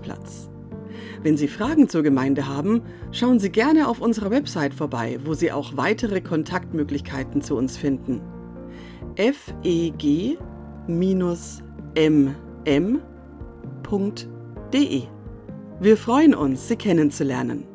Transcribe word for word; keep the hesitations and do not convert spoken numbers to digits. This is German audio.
Campingplatz. Wenn Sie Fragen zur Gemeinde haben, schauen Sie gerne auf unserer Website vorbei, wo Sie auch weitere Kontaktmöglichkeiten zu uns finden. f e g m m punkt d e. Wir freuen uns, Sie kennenzulernen.